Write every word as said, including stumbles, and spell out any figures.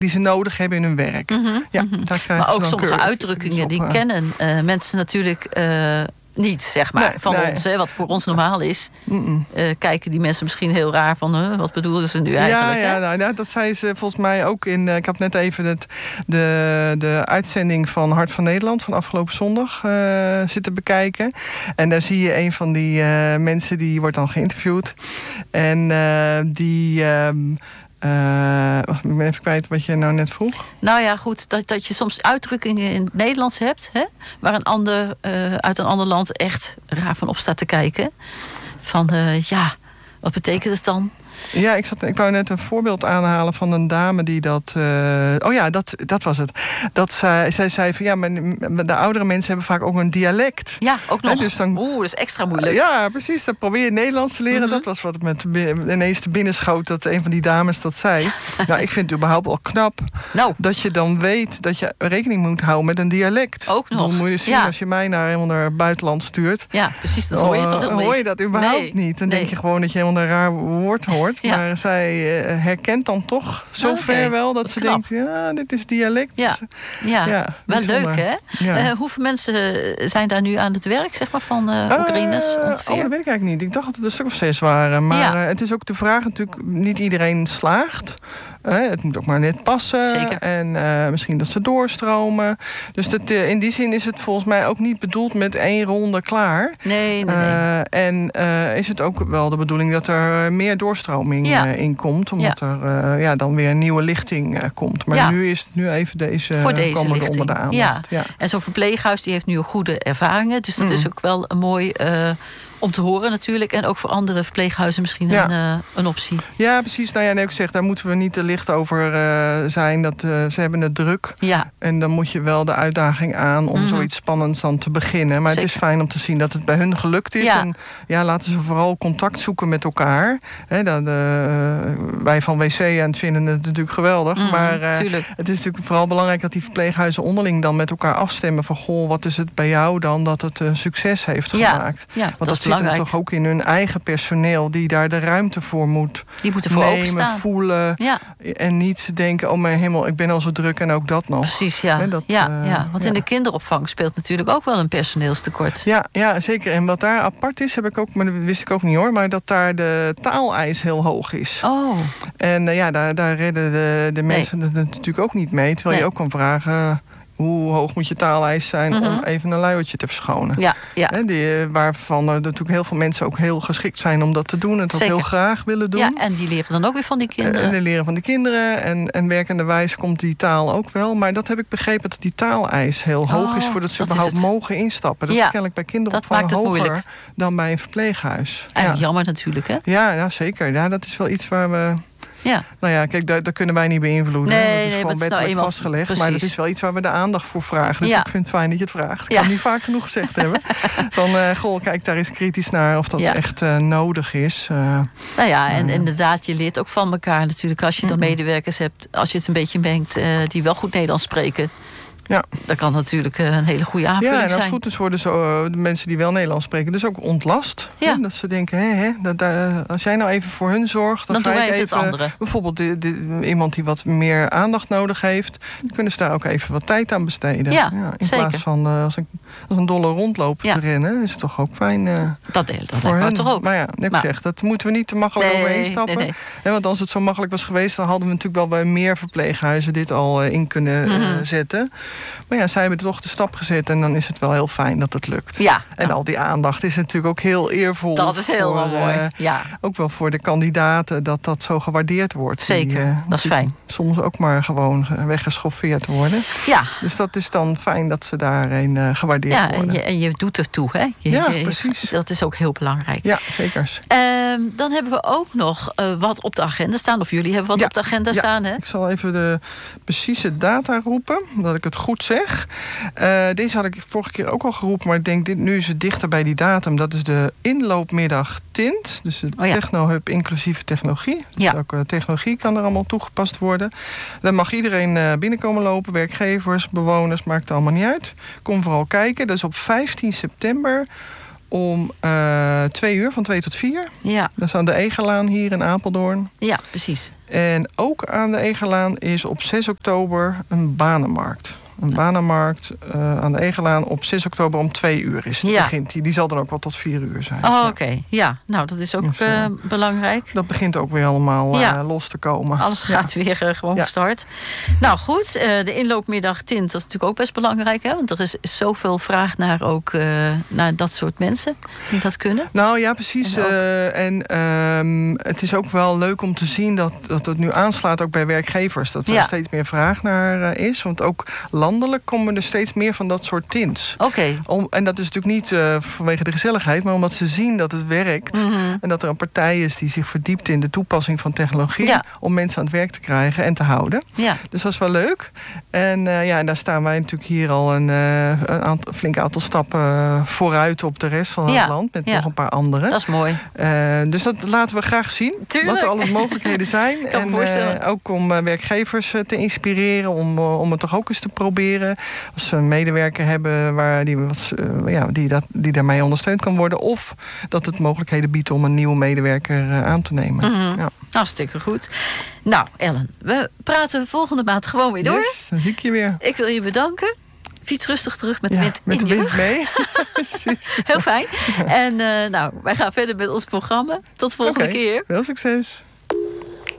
die ze nodig hebben in hun werk. Mm-hmm, ja, mm-hmm. daar maar ook sommige uitdrukkingen die kennen uh, mensen natuurlijk uh, niet, zeg maar, nee, van nee. ons. Hè, wat voor ons normaal is. Uh, kijken die mensen misschien heel raar van... Uh, wat bedoelden ze nu eigenlijk? Ja, hè? ja nou, dat zei ze volgens mij ook in... Uh, ik had net even het, de, de uitzending van Hart van Nederland... van afgelopen zondag uh, zitten bekijken. En daar zie je een van die uh, mensen... die wordt dan geïnterviewd. En uh, die... Uh, Uh, wacht, ik ben even kwijt wat je nou net vroeg. Nou ja, goed, dat, dat je soms uitdrukkingen in het Nederlands hebt... Hè, waar een ander uh, uit een ander land echt raar van op staat te kijken. Van, uh, ja, wat betekent het dan? Ja, ik, zat, ik wou net een voorbeeld aanhalen van een dame die dat... Uh, oh ja, dat, dat was het. Dat zij, zij zei van ja, maar de oudere mensen hebben vaak ook een dialect. Ja, ook nog. He, dus dan, Oeh, dat is extra moeilijk. Ja, precies. Dan probeer je Nederlands te leren. Mm-hmm. Dat was wat met ineens te binnen schoot dat een van die dames dat zei. Nou, ik vind het überhaupt wel knap nou. dat je dan weet dat je rekening moet houden met een dialect. Ook nog. Dan moet je zien, ja. als je mij naar helemaal naar het buitenland stuurt. Ja, precies. Dan hoor je toch Dan hoor je dat überhaupt nee. niet. Dan nee. denk je gewoon dat je helemaal een raar woord hoort. Ja. Maar zij uh, herkent dan toch zo ver okay. wel dat, dat ze knap. denkt, ja, dit is dialect. Ja, ja. ja wel leuk, hè? Ja. Uh, hoeveel mensen zijn daar nu aan het werk, zeg maar, van uh, Oekraïners uh, ongeveer? Oh, dat weet ik eigenlijk niet. Ik dacht dat het een stuk of zes waren. Maar ja. uh, het is ook de vraag natuurlijk, niet iedereen slaagt. Uh, het moet ook maar net passen. Zeker. En uh, misschien dat ze doorstromen. Dus dat, uh, in die zin is het volgens mij ook niet bedoeld met één ronde klaar. Nee, nee, nee. Uh, en uh, is het ook wel de bedoeling dat er meer doorstroming ja. uh, in komt. Omdat ja. er uh, ja, dan weer een nieuwe lichting uh, komt. Maar ja. nu is het nu even deze, Voor deze komen lichting. onder de aandacht. Ja. Ja. En zo'n verpleeghuis die heeft nu goede ervaringen. Dus dat mm. is ook wel een mooi... Uh, om te horen natuurlijk. En ook voor andere verpleeghuizen misschien ja. een, uh, een optie. Ja, precies. Nou ja, nee, ik zeg, daar moeten we niet te licht over uh, zijn. Dat, uh, ze hebben het druk. Ja. En dan moet je wel de uitdaging aan om mm-hmm. zoiets spannends dan te beginnen. Maar Zeker. Het is fijn om te zien dat het bij hun gelukt is. Ja. En ja, laten ze vooral contact zoeken met elkaar. He, dat, uh, wij van W C en vinden het natuurlijk geweldig. Mm, maar uh, tuurlijk. het is natuurlijk vooral belangrijk dat die verpleeghuizen onderling dan met elkaar afstemmen. Van goh, wat is het bij jou dan dat het een succes heeft ja. gemaakt? Ja, Want dat, dat is belangrijk. Toch ook in hun eigen personeel die daar de ruimte voor moet die moeten voor nemen, openstaan. voelen ja. en niet denken, oh mijn hemel, ik ben al zo druk en ook dat nog. Precies, ja. He, dat, ja, uh, ja. Want ja. in de kinderopvang speelt natuurlijk ook wel een personeelstekort. Ja, ja, zeker. En wat daar apart is, heb ik ook, maar dat wist ik ook niet hoor, maar dat daar de taaleis heel hoog is. Oh. En uh, ja, daar, daar redden de, de mensen nee. het natuurlijk ook niet mee. Terwijl nee. je ook kan vragen, hoe hoog moet je taaleis zijn mm-hmm. om even een luiertje te verschonen? Ja, ja. He, die, waarvan er natuurlijk heel veel mensen ook heel geschikt zijn om dat te doen. En het ook heel graag willen doen. Ja, en die leren dan ook weer van die kinderen. En die leren van die kinderen. En, en werkenderwijs komt die taal ook wel. Maar dat heb ik begrepen dat die taaleis heel oh, hoog is voordat ze überhaupt mogen instappen. Dat ja, is kennelijk bij kinderopvang hoger moeilijk. dan bij een verpleeghuis. En ja. jammer natuurlijk, hè? Ja, ja, zeker. Ja, dat is wel iets waar we... Ja. Nou ja, kijk, daar, daar kunnen wij niet beïnvloeden. Nee, dat is nee, gewoon wettelijk nou vastgelegd. Precies. Maar dat is wel iets waar we de aandacht voor vragen. Dus ja. ik vind het fijn dat je het vraagt. Ik ja. kan niet vaak genoeg gezegd hebben. Van, uh, goh, kijk daar eens kritisch naar of dat ja. echt uh, nodig is. Uh, nou ja, en uh, inderdaad, je leert ook van elkaar natuurlijk. Als je dan medewerkers hebt, als je het een beetje mengt, uh, die wel goed Nederlands spreken. Ja. Dat kan natuurlijk een hele goede aanvulling zijn. Ja, en als zijn. het goed is worden zo, de mensen die wel Nederlands spreken dus ook ontlast. Ja. Hè? Dat ze denken, hé, hé, dat, uh, als jij nou even voor hun zorgt... dan, dan ga doen ik wij even, het andere. Bijvoorbeeld de, de, iemand die wat meer aandacht nodig heeft... dan kunnen ze daar ook even wat tijd aan besteden. Ja, ja, in zeker. plaats van uh, als, ik, als een dolle rondloop ja. te rennen... is het toch ook fijn uh, Dat, dat voor lijkt hun. toch ook. Maar ja, net maar, zeg, dat moeten we niet te makkelijk nee, overheen stappen. Nee, nee. He, want als het zo makkelijk was geweest... dan hadden we natuurlijk wel bij meer verpleeghuizen... dit al uh, in kunnen uh, mm-hmm. zetten. Maar ja, zij hebben toch de stap gezet... en dan is het wel heel fijn dat het lukt. Ja, en ja. al die aandacht is natuurlijk ook heel eervol. Dat is heel voor, mooi, uh, ja. Ook wel voor de kandidaten dat dat zo gewaardeerd wordt. Zeker, die, uh, dat is fijn. Soms ook maar gewoon weggeschoffeerd worden. Ja. Dus dat is dan fijn dat ze daarin uh, gewaardeerd ja, worden. En je, en je doet ertoe, hè? Je, ja, je, precies. Dat is ook heel belangrijk. Ja, zeker. Uh, dan hebben we ook nog uh, wat op de agenda staan. Of jullie hebben wat ja, op de agenda ja. staan, hè? Ik zal even de precieze data roepen, dat ik het goed zeg. Uh, deze had ik vorige keer ook al geroepen, maar ik denk, dit, nu is het dichter bij die datum. Dat is de inloopmiddag Tint. Dus de oh ja. Technohub inclusieve technologie. Ja. Dus ook uh, technologie kan er allemaal toegepast worden. Daar mag iedereen uh, binnenkomen lopen. Werkgevers, bewoners, maakt het allemaal niet uit. Kom vooral kijken. Dat is op vijftien september om uh, twee uur, van twee tot vier. Ja. Dat is aan de Egelaan hier in Apeldoorn. Ja, precies. En ook aan de Egelaan is op zes oktober een banenmarkt. Een banenmarkt uh, aan de Egelaan op zes oktober om twee uur is. Ja. Begint die. Die zal dan ook wel tot vier uur zijn. Oh, ja. oké. Okay. Ja, nou, dat is ook dus, uh, uh, belangrijk. Dat begint ook weer allemaal ja. uh, los te komen. Alles gaat ja. weer uh, gewoon ja. van start. Nou goed, uh, de inloopmiddag tint, dat is natuurlijk ook best belangrijk. Hè? Want er is zoveel vraag naar ook uh, naar dat soort mensen die dat kunnen. Nou ja, precies. En, uh, en um, het is ook wel leuk om te zien dat, dat het nu aanslaat ook bij werkgevers. Dat er ja. steeds meer vraag naar uh, is. Want ook landelijk komen er steeds meer van dat soort tints. Oké. Okay. En dat is natuurlijk niet uh, vanwege de gezelligheid, maar omdat ze zien dat het werkt. Mm-hmm. En dat er een partij is die zich verdiept in de toepassing van technologie. Ja. Om mensen aan het werk te krijgen en te houden. Ja. Dus dat is wel leuk. En, uh, ja, en daar staan wij natuurlijk hier al een, uh, een aantal, flink aantal stappen vooruit op de rest van ja. het land. Met ja. nog een paar andere. Dat is mooi. Uh, dus dat laten we graag zien. Tuurlijk. Wat er alle mogelijkheden zijn. Kan me voorstellen. En uh, ook om uh, werkgevers uh, te inspireren. Om, uh, om het toch ook eens te proberen. Als ze een medewerker hebben waar die, wat, uh, ja, die, dat, die daarmee ondersteund kan worden. Of dat het mogelijkheden biedt om een nieuwe medewerker uh, aan te nemen. Mm-hmm. Ja. Hartstikke goed. Nou, Ellen, we praten volgende maand gewoon weer door. Yes, dan zie ik je weer. Ik wil je bedanken. Fiets rustig terug met de ja, wind met in de je wind rug. mee. Precies. Heel fijn. En uh, nou, wij gaan verder met ons programma. Tot volgende okay, keer. Veel succes.